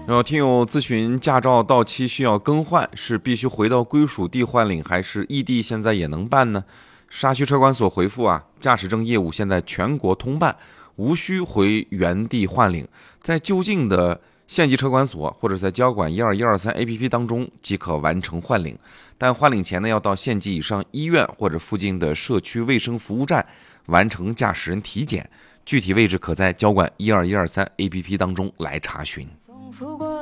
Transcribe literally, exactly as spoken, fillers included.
然后听友咨询，驾照到期需要更换，是必须回到归属地换领，还是异地现在也能办呢？沙区车管所回复啊，驾驶证业务现在全国通办，无需回原地换领，在就近的县级车管所或者在交管一二一二三 A P P 当中即可完成换领，但换领前呢，要到县级以上医院或者附近的社区卫生服务站完成驾驶人体检，具体位置可在交管一二一二三 A P P 当中来查询。丰富过